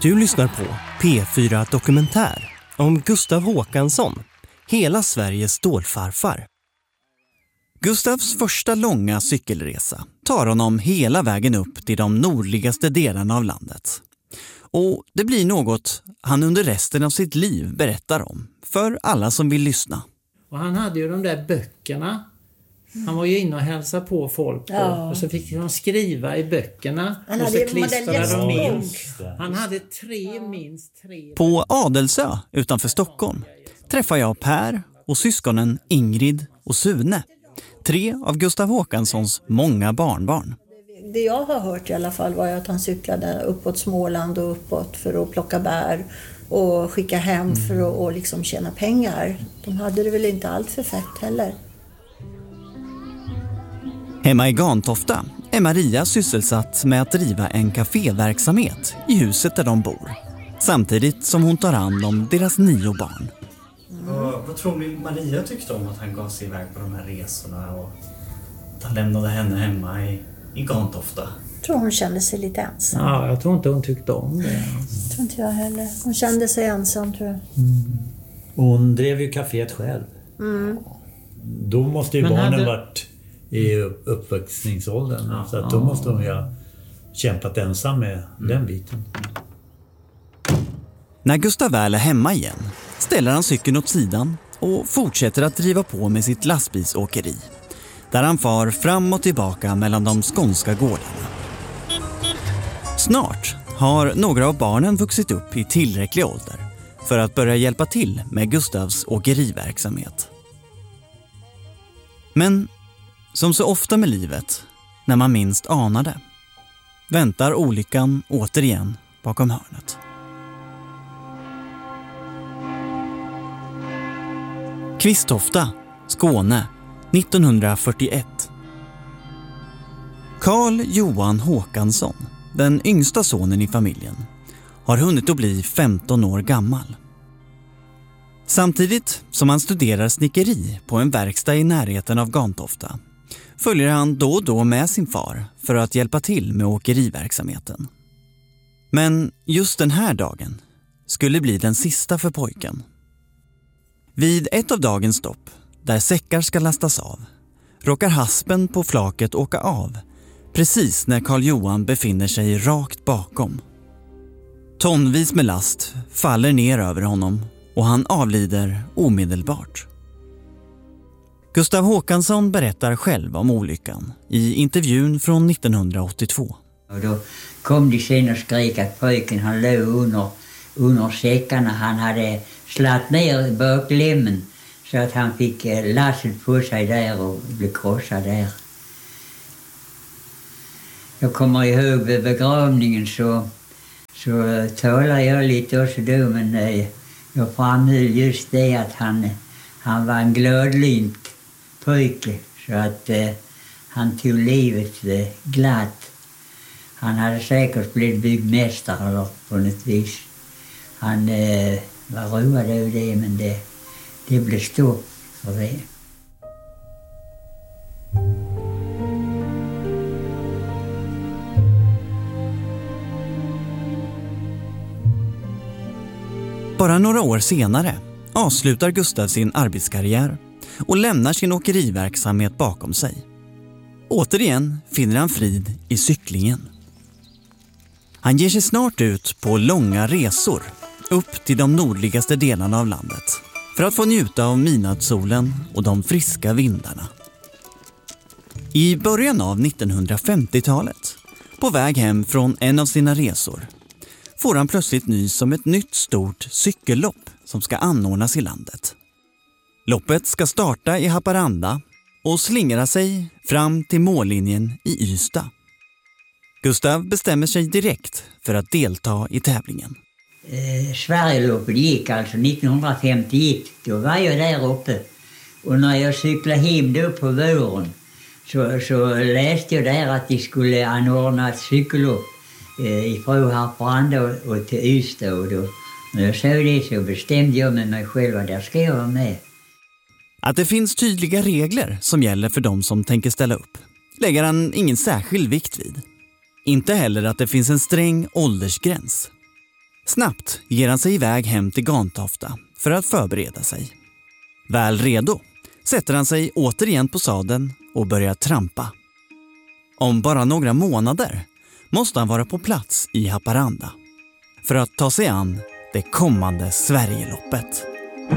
Du lyssnar på P4 Dokumentär om Gustav Håkansson, hela Sveriges stålfarfar. Gustavs första långa cykelresa tar honom hela vägen upp till de nordligaste delarna av landet. Och det blir något han under resten av sitt liv berättar om för alla som vill lyssna. Och han hade ju de där böckerna. Han var ju inne och hälsade på folk och så fick de skriva i böckerna och så klistrade de in. Han hade minst tre. På Adelsö utanför Stockholm träffar jag Per och syskonen Ingrid och Sune. 3 av Gustav Håkanssons många barnbarn. Det jag har hört i alla fall var att han cyklade uppåt Småland och uppåt för att plocka bär och skicka hem för att liksom tjäna pengar. De hade det väl inte allt för fett heller. Hemma i Gantofta är Maria sysselsatt med att driva en kaféverksamhet i huset där de bor. Samtidigt som hon tar hand om deras 9 barn. Vad tror ni Maria tyckte om att han gav sig iväg på de här resorna och att han lämnade henne hemma i Gantofta? Jag tror hon kände sig lite ensam. Ja, jag tror inte hon tyckte om det. Tror inte jag heller. Hon kände sig ensam, tror jag. Hon drev ju kaféet själv. Då måste ju barnen varit i uppväxningsåldern. Så att då måste hon ju ha kämpat ensam med den biten. När Gustav väl är hemma igen ställer han cykeln åt sidan och fortsätter att driva på med sitt lastbilsåkeri. Där han far fram och tillbaka mellan de skånska gårdarna. Snart har några av barnen vuxit upp i tillräcklig ålder för att börja hjälpa till med Gustavs åkeriverksamhet. Men som så ofta med livet, när man minst anar det, väntar olyckan återigen bakom hörnet. Kvistofta, Skåne, 1941. Carl Johan Håkansson, den yngsta sonen i familjen, har hunnit att bli 15 år gammal. Samtidigt som han studerar snickeri på en verkstad i närheten av Gantofta följer han då och då med sin far för att hjälpa till med åkeriverksamheten. Men just den här dagen skulle bli den sista för pojken. Vid ett av dagens stopp, där säckar ska lastas av, råkar haspen på flaket åka av precis när Carl Johan befinner sig rakt bakom. Tonvis med last faller ner över honom och han avlider omedelbart. Gustav Håkansson berättar själv om olyckan i intervjun från 1982. Och då kom de sen och skrek att pojken han låg under säckarna. Han hade slatt ner baklämmen så att han fick lasset på sig där och blev krossad där. Jag kommer ihåg vid begravningen så talar jag lite också då, men jag framhöll just det att han var en glödlynt pojke så att han tog livet glatt. Han hade säkert blivit byggmästare eller på något vis. Han var road över det, men det blev stopp för det. Bara några år senare avslutar Gustav sin arbetskarriär och lämnar sin åkeriverksamhet bakom sig. Återigen finner han frid i cyklingen. Han ger sig snart ut på långa resor upp till de nordligaste delarna av landet för att få njuta av midnattssolen och de friska vindarna. I början av 1950-talet, på väg hem från en av sina resor, får han plötsligt nys om ett nytt stort cykellopp som ska anordnas i landet. Loppet ska starta i Haparanda och slingra sig fram till mållinjen i Ystad. Gustav bestämmer sig direkt för att delta i tävlingen. Sverigeloppet gick alltså 1951, då var jag där uppe. Och när jag cyklade hem då på våren så läste jag där att de skulle anordna ett cykellopp ifrån Haparanda och till Ystad. Och då, när jag såg det så bestämde jag med mig själv att där ska jag vara med. Att det finns tydliga regler som gäller för de som tänker ställa upp lägger han ingen särskild vikt vid. Inte heller att det finns en sträng åldersgräns. Snabbt ger han sig iväg hem till Gantofta för att förbereda sig. Väl redo sätter han sig återigen på sadeln och börjar trampa. Om bara några månader måste han vara på plats i Haparanda för att ta sig an det kommande Sverigeloppet.